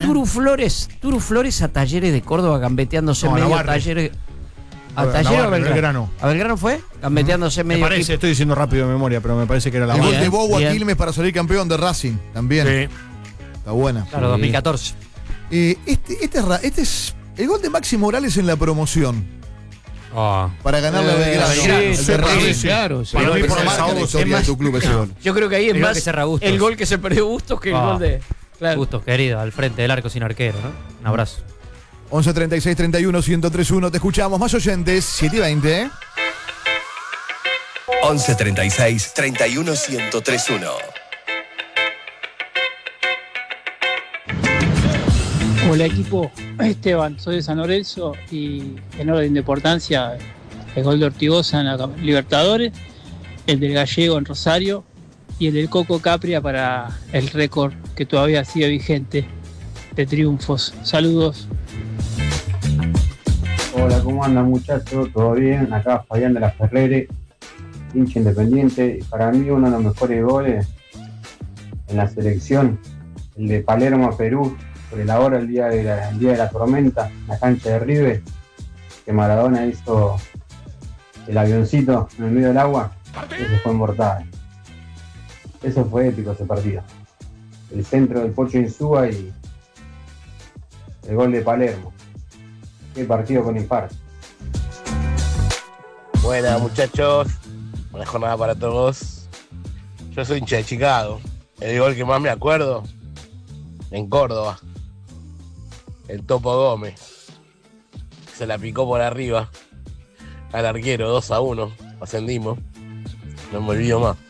Turu Flores a Talleres de Córdoba gambeteándose medio Talleres. ¿A Talleres o a Belgrano? ¿A Belgrano fue? Gambeteándose medio. Me parece, estoy diciendo rápido de mememoria, pero me parece que era la El Barra. gol de Bobo a Quilmes para salir campeón de Racing también. Sí. Está buena. Claro, 2014. Este es el gol de Maxi Morales en la promoción. Para ganarle a Belgrano. Claro. Para mí, por más la historia de tu club ese gol. Yo creo que ahí es más el gol que se perdió Bustos que el gol de. Claro. Bustos, querido, al frente del arco sin arquero, ¿no? Un abrazo. 11 36 31 1031. Te escuchamos. Más oyentes. 7 y 20. 11 36 31 1031. Hola equipo, Esteban, soy de San Lorenzo y en orden de importancia el gol de Ortigosa en la Libertadores, el del Gallego en Rosario y el del Coco Capria para el récord que todavía sigue vigente de triunfos. Saludos. Hola, ¿cómo andan muchachos? ¿Todo bien? Acá Fabián de la Ferrere, hincha Independiente. Para mí uno de los mejores goles en la selección, el de Palermo a Perú, por el ahora el día de la tormenta, en la cancha de River, que Maradona hizo el avioncito en el medio del agua. Eso fue mortal. Eso fue épico ese partido. El centro del Pocho Insúa y el gol de Palermo. Qué partido con infarto. Buenas muchachos, buena jornada para todos. Yo soy hincha de Chicago. El gol que más me acuerdo, en Córdoba, el Topo Gómez se la picó por arriba al arquero, 2-1, ascendimos, no me olvido más.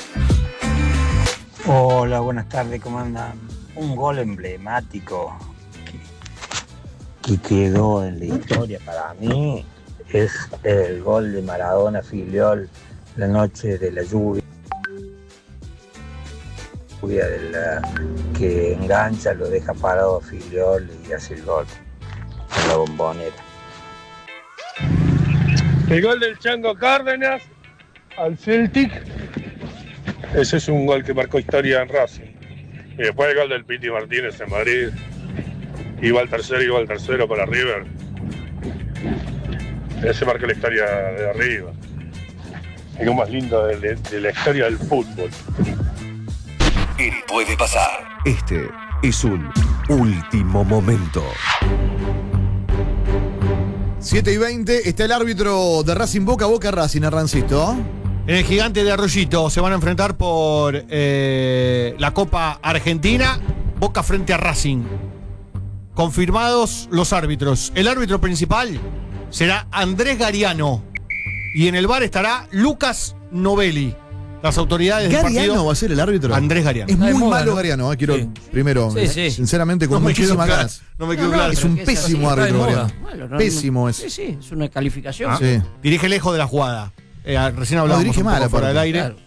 Hola, buenas tardes, ¿cómo andan? Un gol emblemático que quedó en la historia para mí es el gol de Maradona Filiol la noche de la lluvia que engancha, lo deja parado a Filiol y hace el gol en la Bombonera. El gol del Chango Cárdenas al Celtic, ese es un gol que marcó historia en Racing. Y después el gol del Piti Martínez en Madrid, iba al tercero para River. Ese marcó la historia de arriba. Es lo más lindo de la historia del fútbol. ¿Qué puede pasar? Este es un último momento. 7 y 20. Está el árbitro de Racing Boca Racing, Arrancito. En el Gigante de Arroyito se van a enfrentar por la Copa Argentina. Boca frente a Racing. Confirmados los árbitros. El árbitro principal será Andrés Gariano. Y en el VAR estará Lucas Novelli. Las autoridades del partido. ¿Gariano va a ser el árbitro? Andrés Gariano. Es muy malo Gariano, quiero primero, sinceramente, con muchísimas ganas. No me quedó claro. Es un pésimo árbitro, Gariano. Pésimo es. Sí, es una calificación. Sí. Dirige lejos de la jugada. Recién hablábamos dirige mal, fuera del aire. Claro.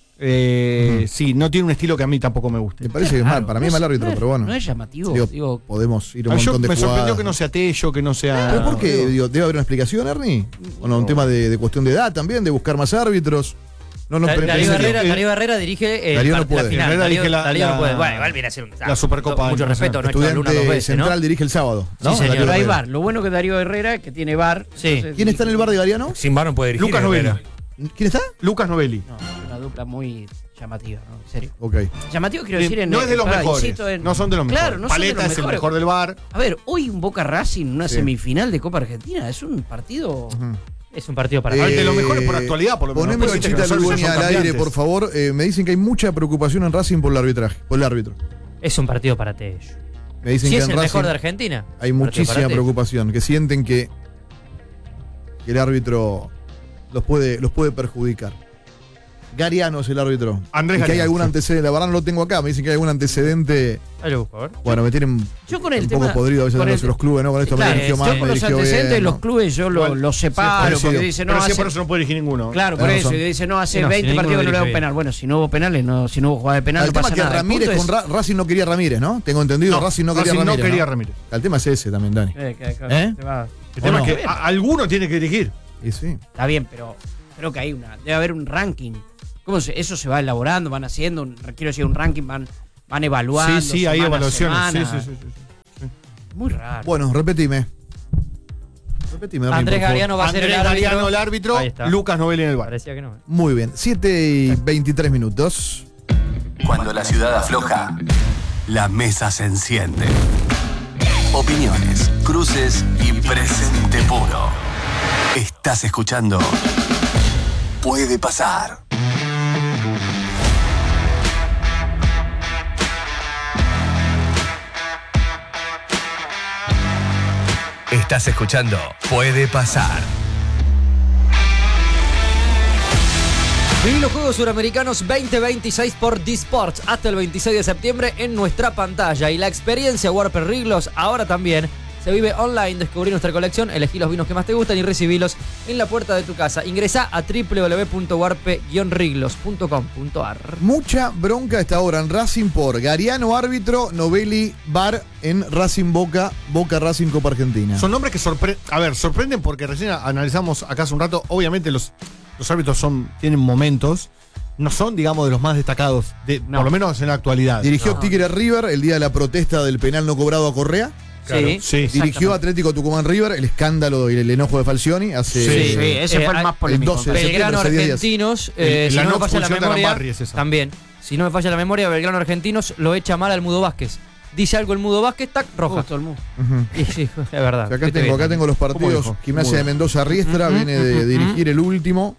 Sí, no tiene un estilo que a mí tampoco me guste. Me parece que es mal, para mí es mal árbitro, pero bueno. No es llamativo. Digo, podemos ir a un montón de me jugadas. sorprendió que no sea Tello, que no sea... ¿Pero por qué? ¿Debe haber una explicación, Ernie? ¿O no, un tema de cuestión de edad también, de buscar más árbitros? Darío Herrera dirige Darío no puede. la final. Darío no puede. Bueno, igual viene a ser la Supercopa. Mucho respeto, no ha hecho Estudiante alguna 2 veces, Central ¿no? dirige el sábado, ¿no? Sí, señor. Pero hay VAR. Lo bueno que Darío Herrera, que tiene VAR. Sí. Entonces, ¿Quién está en el VAR de Gariano? Sin VAR no puede dirigir. Lucas Novelli. ¿Quién está? Lucas Novelli. No, una dupla muy llamativa, ¿no? En serio. Ok. Llamativo quiero decir en... No es de los mejores. En, no son de los mejores. Claro, no Paleta son de los es el mejores. mejor del VAR. A ver, hoy un Boca Racing, una semifinal de Copa Argentina, es un partido... Es un partido para... de los mejores por actualidad, por lo menos. Poneme Chita Ludueña al aire, por favor. Me dicen que hay mucha preocupación en Racing por el arbitraje, por el árbitro. Es un partido para Tello. Me dicen Si que es en el Racing mejor de Argentina. hay muchísima preocupación, que sienten que el árbitro los puede perjudicar. Gariano es el árbitro. Andrés y que hay Gariano, algún sí. antecedente, la verdad no lo tengo acá, me dicen que hay algún antecedente. Ahí lo busco, a ver. Bueno, me tienen Yo con el un tema, poco podrido a veces con los clubes, ¿no? Con esto claro, me dirigió mal, yo me con los dirigió antecedentes bien, de los ¿no? clubes yo los separo, porque dice no pero hace... por eso no puede elegir ninguno. Claro, por eso, y dice no, hace 20 partidos que no le da un penal. Bueno, si no hubo penales, si no hubo jugada de penal, El no tema pasa es que nada. Ramírez con Racing no quería Ramírez, ¿no? Tengo entendido, Racing no quería Ramírez. El tema es ese también, Dani. El tema es que alguno tiene que dirigir. Y sí. Está bien, pero creo que debe haber un ranking. Eso se va elaborando, van haciendo, quiero decir, un ranking, van evaluando. Sí, hay evaluaciones. Sí. Muy raro. Bueno, repetime. Andrés Gariano va a ser el árbitro. Lucas Novelli en el bar. Parecía que no. Muy bien, 7:23. Cuando la ciudad afloja, la mesa se enciende. Opiniones, cruces y presente puro. Estás escuchando Puede Pasar. Estás escuchando Puede Pasar. Viví los Juegos Suramericanos 2026 por D-Sports hasta el 26 de septiembre en nuestra pantalla. Y la experiencia Warper Riglos ahora también se vive online. Descubrí nuestra colección, elegí los vinos que más te gustan y recibilos en la puerta de tu casa. Ingresá a www.warpe-riglos.com.ar. Mucha bronca a esta hora en Racing por Gariano árbitro, Novelli VAR en Racing Boca Racing Copa Argentina. Son nombres que sorprenden porque recién analizamos acá hace un rato. Obviamente los árbitros tienen momentos, no son, digamos, de los más destacados, por lo menos en la actualidad. Dirigió Tigre River el día de la protesta del penal no cobrado a Correa. Claro, sí. Dirigió Atlético Tucumán River, el escándalo y el enojo de Falcioni hace ese fue el más polémico. Belgrano Argentinos, si no me falla la memoria, también. Si no me falla la memoria, Belgrano Argentinos lo echa mal al Mudo Vázquez. Dice algo el Mudo Vázquez, tac, roja. Todo el mundo. Y sí, es verdad. Acá tengo los partidos. Gimnasia de Mendoza Riestra viene de dirigir el último.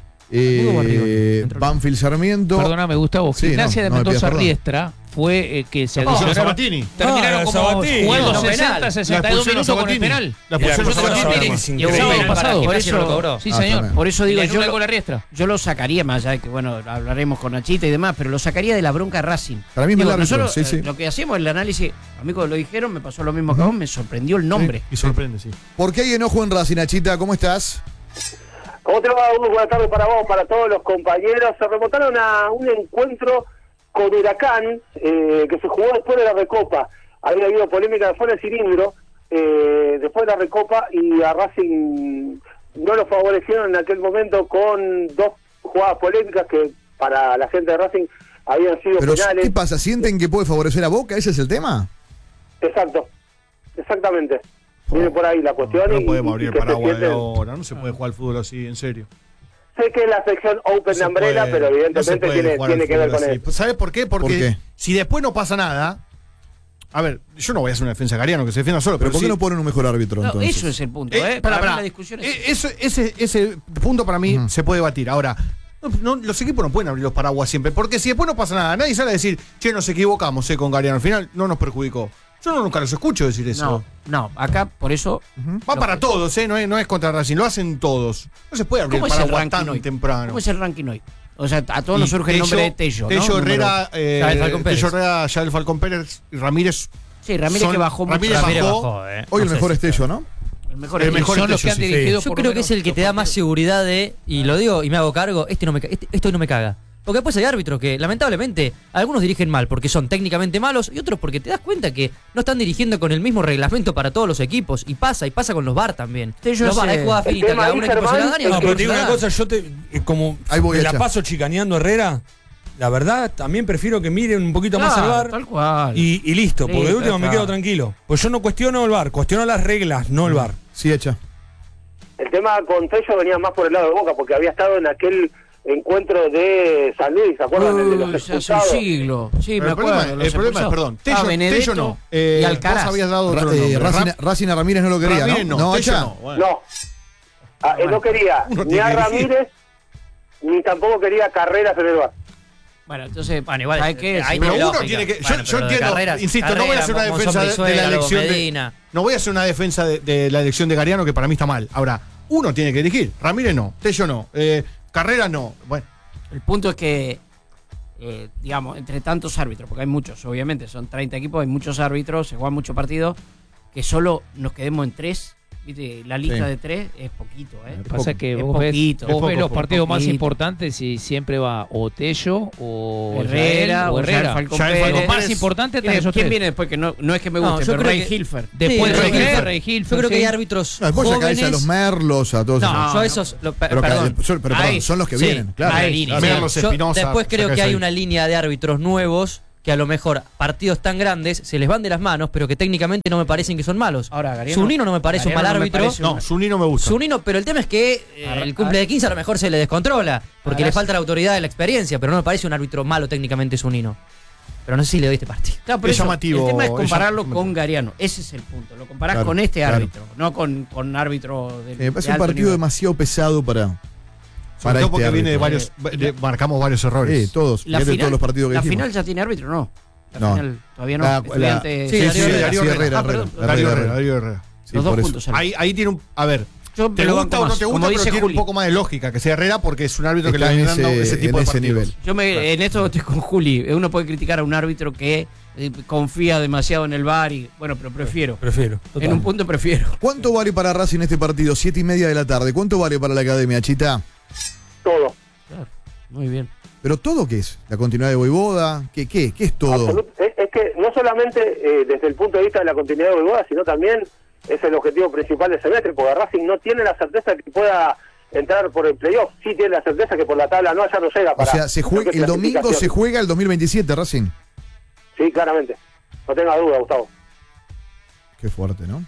Banfield Sarmiento. Perdóname, Gustavo. Gimnasia de Mendoza Riestra fue que se adicionaron. Terminaron como jugando 60-62 minutos con el penal. La pusieron Sabatini. Por eso lo cobró. Sí, señor. Por eso digo, yo lo sacaría más allá de que, bueno, hablaremos con Nachita y demás, pero lo sacaría de la bronca de Racing. Para mí nosotros, lo que hacíamos el análisis, amigos lo dijeron, me pasó lo mismo que a vos, me sorprendió el nombre. Y sorprende, sí. ¿Por qué hay enojo en Racing, Nachita? ¿Cómo estás? ¿Cómo te va, Hugo? Buenas tardes para vos, para todos los compañeros. Se remontaron a un encuentro con Huracán que se jugó después de la Recopa. Había habido polémica después del cilindro, después de la Recopa, y a Racing no lo favorecieron en aquel momento con dos jugadas polémicas que para la gente de Racing habían sido penales. ¿Qué pasa? ¿Sienten que puede favorecer a Boca? ¿Ese es el tema? Exactamente. Viene por ahí la cuestión. No podemos abrir el paraguas de ahora, no se puede jugar al fútbol así, en serio. Sé que es la sección Open de Umbrella, pero evidentemente tiene que ver con eso. ¿Sabes por qué? Porque si después no pasa nada. A ver, yo no voy a hacer una defensa de Gariano que se defienda solo. ¿Pero por qué no ponen un mejor árbitro entonces? Eso es el punto, para la discusión ese punto para mí se puede debatir. Ahora, los equipos no pueden abrir los paraguas siempre, porque si después no pasa nada, nadie sale a decir, che, nos equivocamos con Gariano. Al final no nos perjudicó. Yo nunca los escucho decir eso. No, acá por eso. Va para todos, no es contra Racing, lo hacen todos. No se puede abrir el paraguas tan temprano. ¿Cómo es el ranking hoy? O sea, a todos nos surge el nombre de Tello. Tello Herrera, Yael Falcón Pérez y Ramírez. Sí, Ramírez que bajó mucho. Ramírez bajó. Hoy el mejor es Tello, ¿no? El mejor son los que han dirigido. Yo creo que es el que te da más seguridad y lo digo y me hago cargo, esto no me caga. Porque después hay árbitros que, lamentablemente, algunos dirigen mal porque son técnicamente malos y otros porque te das cuenta que no están dirigiendo con el mismo reglamento para todos los equipos. Y pasa con los VAR también. Los VAR, hay jugadas finitas, cada un equipo se la gana. No, pero te digo una cosa, yo como me la paso chicaneando a Herrera, la verdad, también prefiero que miren un poquito más el VAR. Tal cual. Y listo, porque de último me quedo tranquilo. Pues yo no cuestiono el VAR, cuestiono las reglas, no el VAR. Sí, hecha. El tema con Tello venía más por el lado de Boca, porque había estado en aquel encuentro de San Luis, ¿se acuerdan? El de los expulsados. Hace un siglo. Sí, me acuerdo. El problema es, perdón, Tello no. Y Alcaraz. Vos habías dado otro nombre. Racing a Ramírez no lo quería, Ramírez ¿no? Tello no. Bueno. No. No quería ni a Ramírez, ni tampoco quería Carreras en el VAR. Bueno, entonces, igual, ¿sabes qué? Pero uno tiene que. Yo entiendo, insisto, no voy a hacer una defensa de la elección. No voy a hacer una defensa de la elección de Gariano, que para mí está mal. Ahora, uno tiene que elegir. Ramírez no, Tello no. Carrera no. Bueno. El punto es que, digamos, entre tantos árbitros, porque hay muchos, obviamente, son 30 equipos, hay muchos árbitros, se juegan muchos partidos, que solo nos quedemos en 3. ¿Viste? La lista de 3 es poquito, Lo que pasa es que vos ves los partidos más importantes y siempre va o Tello o Herrera. Falcón Pérez. Lo más importante es esos ¿Quién viene después? Que no es que me guste, pero Ray Hilfer. Después de Ray Hilfer. Yo creo que hay árbitros después jóvenes. A los Merlos, a todos yo esos. Perdón, son los que vienen. Claro. Merlos, Espinosa. Después creo que hay una línea de árbitros nuevos que a lo mejor partidos tan grandes se les van de las manos, pero que técnicamente no me parecen que son malos. Ahora, Gariano, Zunino no me parece un mal árbitro. No, Zunino me gusta. Zunino, pero el tema es que el cumple de 15 a lo mejor se le descontrola, porque le falta la autoridad y la experiencia, pero no me parece un árbitro malo técnicamente Zunino. Pero no sé si le doy este partido. Claro, pero es llamativo. El tema es compararlo con Gariano. Ese es el punto. Lo comparás con este árbitro, no con árbitro de me parece un partido demasiado pesado para sobre todo porque este viene de varios, marcamos varios errores. Sí, todos. La final, todos los partidos que la dijimos. final ya tiene árbitro, ¿no? La No. final todavía no. Darío Herrera. Los dos puntos. Ahí tiene un. A ver. ¿Te gusta o no te gusta? Pero tiene un poco más de lógica que sea Herrera porque es un árbitro que le va dando ese tipo de partidos. En esto estoy con Juli. Uno puede criticar a un árbitro que confía demasiado en el VAR y bueno, pero prefiero. Total. En un punto prefiero. ¿Cuánto vale para Racing este partido? 7:30 de la tarde. ¿Cuánto vale para la academia, Chita? Todo. Claro, muy bien. ¿Pero todo qué es? ¿La continuidad de Voivoda? ¿Qué es todo? Es que no solamente desde el punto de vista de la continuidad de Voivoda, sino también es el objetivo principal del semestre, porque Racing no tiene la certeza que pueda entrar por el playoff, sí tiene la certeza que por la tabla ya no llega para... O sea, el domingo se juega el 2027, Racing. Sí, claramente. No tenga duda, Gustavo. Qué fuerte, ¿no?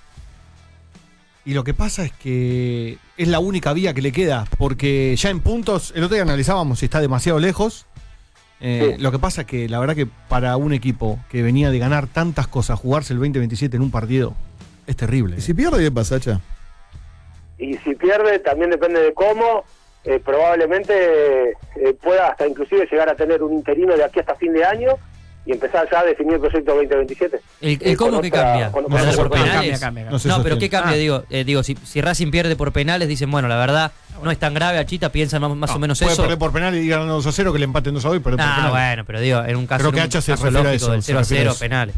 Y lo que pasa es que es la única vía que le queda, porque ya en puntos, el otro día analizábamos si está demasiado lejos. Sí. Lo que pasa es que la verdad que para un equipo que venía de ganar tantas cosas, jugarse el 2027 en un partido, es terrible. ¿Y si pierde qué pasa, Cha? Y si pierde, también depende de cómo, probablemente pueda hasta inclusive llegar a tener un interino de aquí hasta fin de año y empezar ya a definir el proyecto 2027. ¿El cómo que cambia? Por penales. Cambia. No, pero ¿qué cambia? Digo, si Racing pierde por penales, dicen, bueno, la verdad, no es tan grave, Achita, piensan más o menos puede eso. Puede perder por penales y ganar 2-0, que le empaten 2-2 y perder por penales. Bueno, pero digo, en un caso, creo que Hacha se refiere a eso, del 0-0, penales.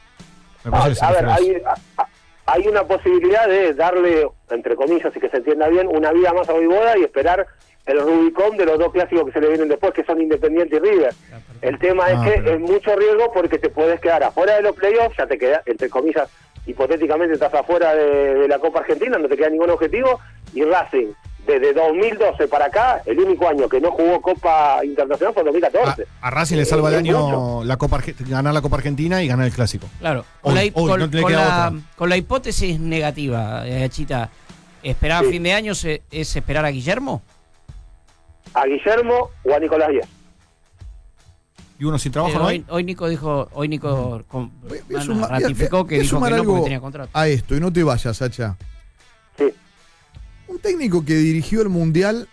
A ver, hay una posibilidad de darle, entre comillas, y que se entienda bien, una vida más a Voivoda y esperar el Rubicón de los dos clásicos que se le vienen después, que son Independiente y River. El tema es que es mucho riesgo porque te puedes quedar afuera de los playoffs, ya te queda, entre comillas, hipotéticamente estás afuera de la Copa Argentina, no te queda ningún objetivo, y Racing, desde 2012 para acá, el único año que no jugó Copa Internacional fue 2014. A Racing le salva el año ganar la Copa Argentina y ganar el Clásico. Claro, con la hipótesis negativa, Chita, ¿esperar a fin de año es esperar a Guillermo? A Guillermo o a Nicolás Díaz. ¿Y uno sin trabajo no hay? Hoy Nico ratificó que dijo que no porque tenía contrato. A esto, y no te vayas, Sacha. Sí. Un técnico que dirigió el Mundial,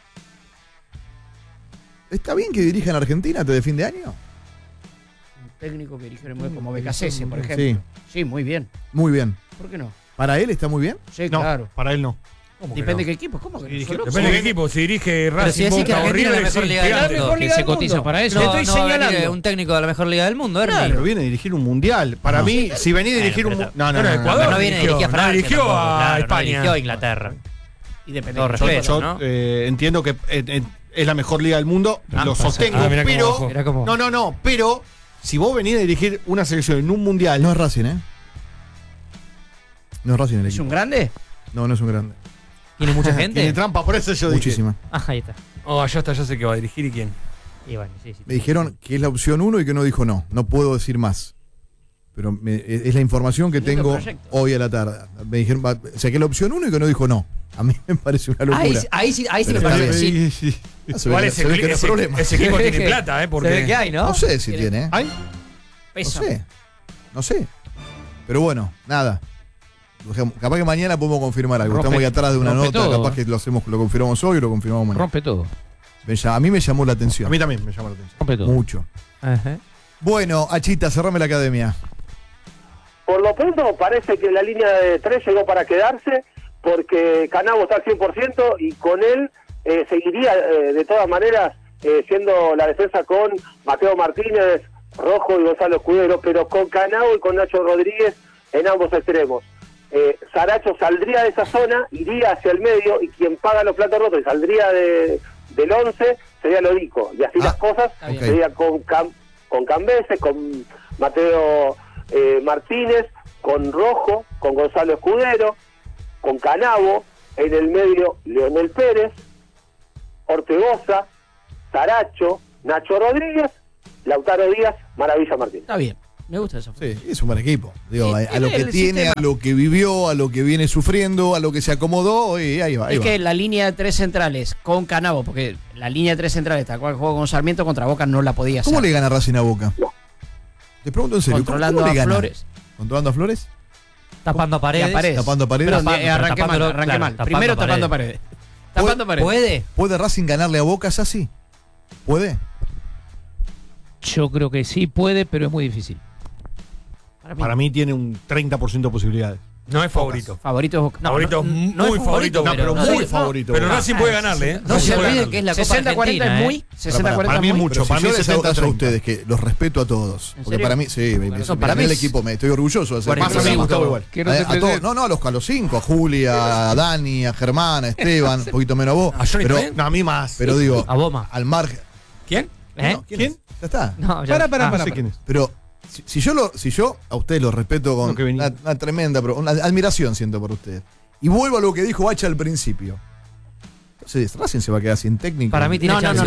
¿está bien que dirija en Argentina de fin de año? Un técnico que dirige el Mundial como Becasese, por ejemplo. Sí, muy bien. Muy bien. ¿Por qué no? ¿Para él está muy bien? Sí, claro. Para él no. Depende de qué equipo. ¿Cómo que Depende de qué equipo. Si dirige Racing, Boca o River, la mejor liga del mundo. Que se cotiza para eso. No, estoy señalando un técnico de la mejor liga del mundo, Ernie. Pero viene a dirigir un mundial. Para mí, si venía a dirigir un mundial. Ecuador no viene a dirigir a Francia. Dirigió a España. Dirigió a Inglaterra. Y depende todo respeto, ¿no? Entiendo que es la mejor liga del mundo. Lo sostengo, pero. No. Pero si vos venís a dirigir una selección en un mundial. No es Racing, ¿eh? No es Racing el equipo. ¿Es un grande? No es un grande. ¿Tiene mucha gente? Tiene trampa, por eso yo dije. Muchísima. Ahí está. Ya sé que va a dirigir y quién. Y bueno, sí. Me dijeron que es la opción 1 y que no dijo no. No puedo decir más. Pero es la información que tengo hoy a la tarde. Me dijeron, o sea, que es la opción 1 y que no dijo no. A mí me parece una locura. Ahí sí me parece. Sí. Igual ese equipo tiene plata, ¿eh? Porque se ve que hay, ¿no? No sé si tiene. ¿Hay? No sé. Pero bueno, nada. Capaz que mañana podemos confirmar algo. Estamos ahí atrás de una nota, todo. Capaz que lo confirmamos hoy o lo confirmamos mañana. Rompe todo. A mí me llamó la atención. A mí también me llamó la atención. Rompe todo. Mucho. Ajá. Bueno, Achita, cerrame la academia. Por lo pronto parece que la línea de 3 llegó para quedarse, porque Canavo está al 100% y con él seguiría de todas maneras siendo la defensa con Mateo Martínez, Rojo y Gonzalo Escudero, pero con Canavo y con Nacho Rodríguez en ambos extremos. Saracho saldría de esa zona, iría hacia el medio y quien paga los platos rotos y saldría del 11 sería Lorico. Y así las cosas sería con Cambese, con Mateo Martínez, con Rojo, con Gonzalo Escudero, con Canavo, en el medio Leonel Pérez, Ortegoza, Saracho, Nacho Rodríguez Lautaro Díaz, Maravilla Martínez. Está bien. Me gusta eso. Sí, es un buen equipo. Digo, a lo que tiene, sistema, a lo que vivió, a lo que viene sufriendo, a lo que se acomodó, y ahí va. Que la línea de 3 centrales con Canavo, porque la línea de 3 centrales, tal cual jugó con Sarmiento contra Boca, no la podía hacer. ¿Cómo le gana Racing a Boca? No. Te pregunto en serio. Controlando ¿cómo le a gana? Flores. ¿Controlando a Flores? Tapando a Paredes. Tapando a Paredes. Pero arranqué mal. Primero tapando a Paredes. Tapando a Paredes. ¿Puede Racing ganarle a Boca, así? ¿Puede? Yo creo que sí puede, pero es muy difícil. Para mí tiene un 30% de posibilidades. No es favorito. Favorito es Boca. Muy favorito. Pero muy favorito. Pero Racing puede ganarle, ¿eh? No se olviden que es la Copa 60-40 es muy. 60-40 para mí es mucho. Para mí les hago caso a 70-30. ustedes, que los respeto a todos. Porque para mí, sí, para mí el equipo, me estoy orgulloso de hacer. Más a mí Gustavo igual. A todos, a los 5, a Julia, a Dani, a Germán, a Esteban, un poquito menos a vos. ¿A Johnny también? No, a mí más. Pero digo, a Boma. Al margen. ¿Quién? ¿Quién? Ya está. No, ya. No sé quién es. Pero si yo a ustedes los respeto con una tremenda, una admiración siento por ustedes. Y vuelvo a lo que dijo Bacha al principio. Entonces, Racing se va a quedar sin técnico. Para mí tiene chance.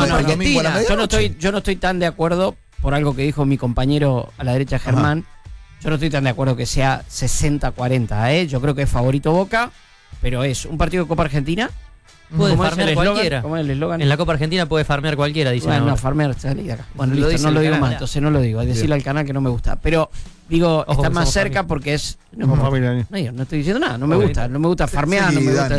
Yo no estoy tan de acuerdo por algo que dijo mi compañero a la derecha, Germán. Yo no estoy tan de acuerdo que sea 60-40, Yo creo que es favorito Boca, pero es un partido de Copa Argentina. Puede farmear cualquiera. ¿Cómo es el eslogan? En la Copa Argentina puede farmear cualquiera, dice. Bueno, farmear salí de acá. Bueno, listo, no lo digo más, entonces no lo digo. Decirle al canal que no me gusta. Pero, digo, está más cerca porque es. No estoy diciendo nada, no me gusta farmear, no me gusta.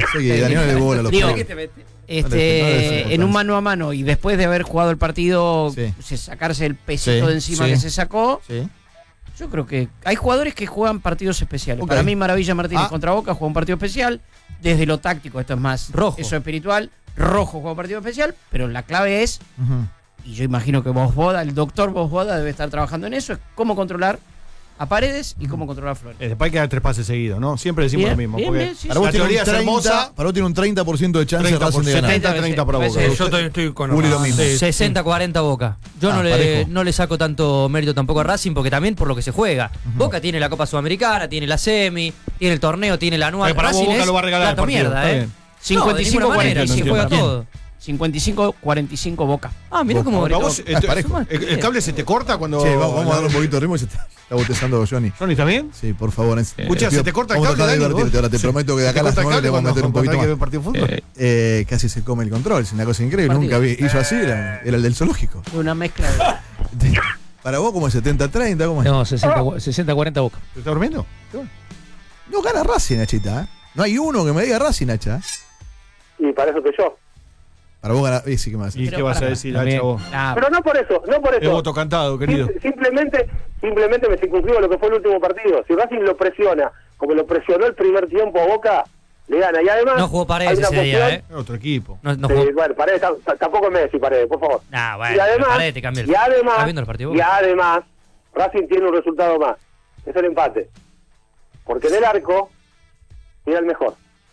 En un mano a mano y después de haber jugado el partido, sacarse el pesito de encima que se sacó. Yo creo que hay jugadores que juegan partidos especiales. Para mí, Maravilla Martínez contra Boca juega un partido especial. Desde lo táctico, esto es más rojo. Eso espiritual. Rojo juega un partido especial, pero la clave es, y yo imagino que el doctor Bosboda debe estar trabajando en eso, es cómo controlar a Paredes y cómo controlar a Flores. Después hay que dar 3 pases seguidos, ¿no? Siempre decimos lo mismo. Para vos teoría es hermosa. Para vos tiene un 30% de chance de Racing de ganar. 30 para Boca. Yo estoy con lo mismo. 60-40 Boca. Yo no le saco tanto mérito tampoco a Racing, porque también por lo que se juega. Boca tiene la Copa Sudamericana, tiene la semi, tiene el torneo, tiene la anual. Para vos Boca lo va a regalar el partido. Mierda, 55-45 juega todo. 55-45 Boca. Mirá cómo el cable se te corta cuando. Sí, vamos a darle un poquito de ritmo y se está botezando Johnny. ¿Johnny está bien? Sí, por favor. Escucha, se te corta el cable. Ahora te prometo que de acá a las 9 le vamos a meter un poquito más. Casi se come el control, es una cosa increíble. Nunca hizo así, era el del zoológico. Una mezcla Para vos, como es 70-30, ¿cómo es? No, 60-40 Boca. ¿Te está durmiendo? No gana Racing, Nachita. No hay uno que me diga Racing, Nacha. Y para eso que yo. Para vos ganar. Sí, ¿qué más? ¿Y qué vas a decir, Hacha, vos? Pero no por eso. Es voto cantado, querido. Simplemente me circunscribo lo que fue el último partido. Si Racing lo presiona, como lo presionó el primer tiempo a Boca, le gana. Y además. No jugó Paredes ese día, Otro equipo. No jugó. Bueno, Paredes tampoco es Messi, Paredes, por favor. Bueno, y además, Paredes te cambia y además, Racing tiene un resultado más. Es el empate. Porque en el arco era el mejor.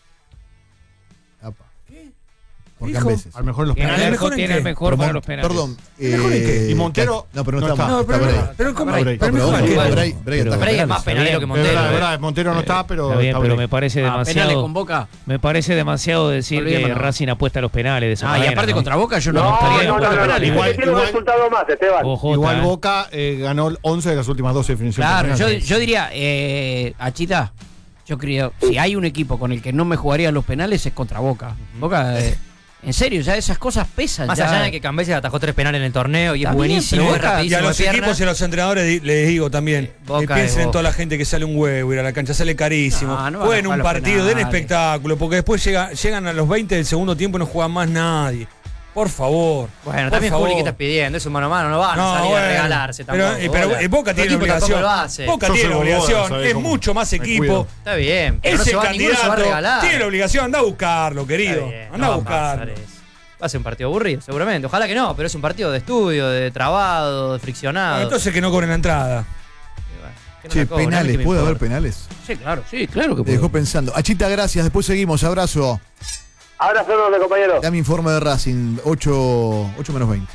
Porque a veces. A lo mejor los penales. Tiene el mejor para los penales. Perdón. Y Montero. No, pero no está más. Pero ¿cómo? Bray es más penalero que Montero. Montero no está, pero. Está bien, pero me parece demasiado. Con Boca. Me parece demasiado decir que Racing apuesta a los penales de esa manera. Y aparte contra Boca yo no igual tiene un resultado más, Esteban. Igual Boca ganó 11 de las últimas 12 definiciones. Claro, yo diría, Achita, yo creo, si hay un equipo con el que no me jugaría los penales es contra Boca. Boca. En serio, ya esas cosas pesan. Más allá de que Cambeses atajó 3 penales en el torneo y es buenísimo, es rapidísimo. Y a los equipos y a los entrenadores les digo también, piensen en toda la gente que sale un huevo, ir a la cancha, sale carísimo. Jueguen un partido, den espectáculo, porque después llegan a los 20 del segundo tiempo y no juega más nadie. Por favor. Bueno, también Juli, ¿qué estás pidiendo? Es un mano a mano, no van a salir a regalarse tampoco. Pero Boca tiene la obligación. Boca tiene la obligación, es mucho más equipo. Está bien. Ese candidato tiene la obligación, anda a buscarlo, querido. Anda a buscarlo. Va a ser un partido aburrido, seguramente. Ojalá que no, pero es un partido de estudio, de trabado, de friccionado. Entonces que no cobren la entrada. Penales, ¿puede haber penales? Sí, claro que puede. Me dejó pensando. Achita, gracias, después seguimos, abrazo. Abrazo enorme, compañero. Ya mi informe de Racing, 8 menos 20.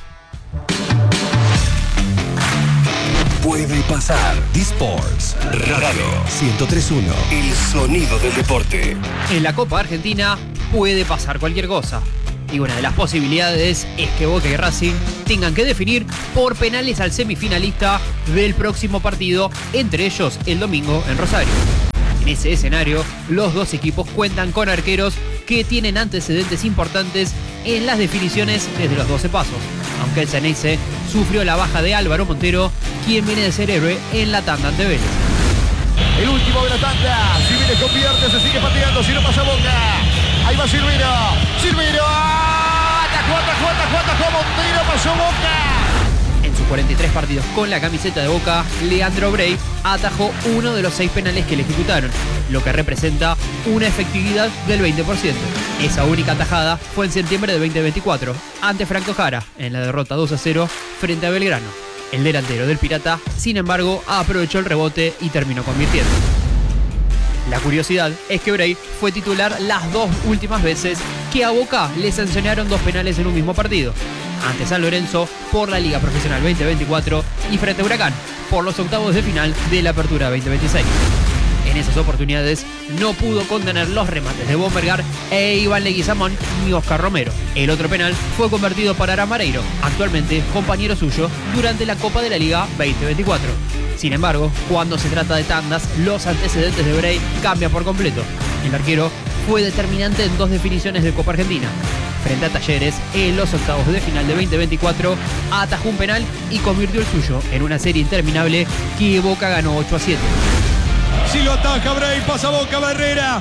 Puede pasar. D-Sports Radio 103.1. El sonido del deporte. En la Copa Argentina puede pasar cualquier cosa. Y una de las posibilidades es que Boca y Racing tengan que definir por penales al semifinalista del próximo partido, entre ellos el domingo en Rosario. En ese escenario, los dos equipos cuentan con arqueros que tienen antecedentes importantes en las definiciones desde los 12 pasos, aunque el Ceneice sufrió la baja de Álvaro Montero, quien viene de ser héroe en la tanda ante Vélez. El último de la tanda, si Vélez convierte, se sigue pateando, si no pasa Boca. Ahí va Silvino, atajó Montero, pasó Boca. En sus 43 partidos con la camiseta de Boca, Leandro Brey atajó uno de los 6 penales que le ejecutaron, lo que representa una efectividad del 20%. Esa única atajada fue en septiembre de 2024, ante Franco Jara, en la derrota 2-0 frente a Belgrano. El delantero del Pirata, sin embargo, aprovechó el rebote y terminó convirtiendo. La curiosidad es que Brey fue titular las 2 últimas veces que a Boca le sancionaron 2 penales en un mismo partido. Ante San Lorenzo por la Liga Profesional 2024 y frente a Huracán por los octavos de final de la Apertura 2026. En esas oportunidades no pudo contener los remates de Bombergar e Iván Leguizamón ni Oscar Romero. El otro penal fue convertido por Aram Mareiro, actualmente compañero suyo durante la Copa de la Liga 2024. Sin embargo, cuando se trata de tandas, los antecedentes de Brey cambian por completo. El arquero fue determinante en 2 definiciones de Copa Argentina. Frente a Talleres, en los octavos de final de 2024, atajó un penal y convirtió el suyo en una serie interminable que Boca ganó 8-7. Si lo ataca Brey, pasa Boca, Herrera,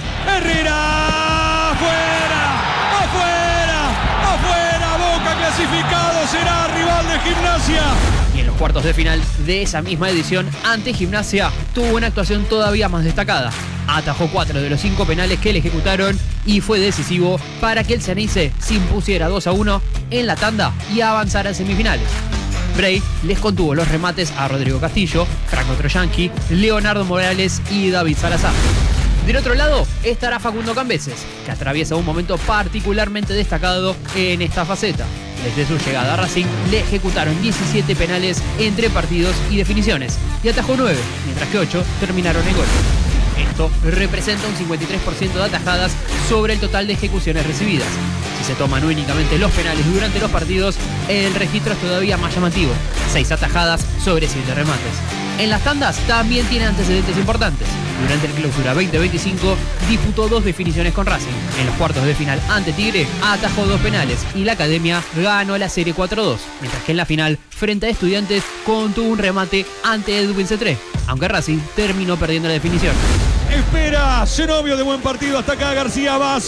afuera, Boca clasificado, será rival de Gimnasia. Y en los cuartos de final de esa misma edición, ante Gimnasia, tuvo una actuación todavía más destacada. Atajó 4 de los 5 penales que le ejecutaron y fue decisivo para que el Ceneice se impusiera 2-1 en la tanda y avanzara a semifinales. Brey les contuvo los remates a Rodrigo Castillo, Franco Troyanqui, Leonardo Morales y David Salazar. Del otro lado estará Facundo Cambeses, que atraviesa un momento particularmente destacado en esta faceta. Desde su llegada a Racing le ejecutaron 17 penales entre partidos y definiciones y atajó 9, mientras que 8 terminaron en gol. Esto representa un 53% de atajadas sobre el total de ejecuciones recibidas. Si se toman únicamente los penales durante los partidos, el registro es todavía más llamativo: 6 atajadas sobre 7 remates. En las tandas también tiene antecedentes importantes. Durante el Clausura 2025 disputó 2 definiciones con Racing. En los cuartos de final ante Tigre atajó 2 penales y la Academia ganó la serie 4-2, mientras que en la final frente a Estudiantes contuvo un remate ante Edwin Cetré, aunque Racing terminó perdiendo la definición. Espera, Zenobio de buen partido hasta acá, García Vaz,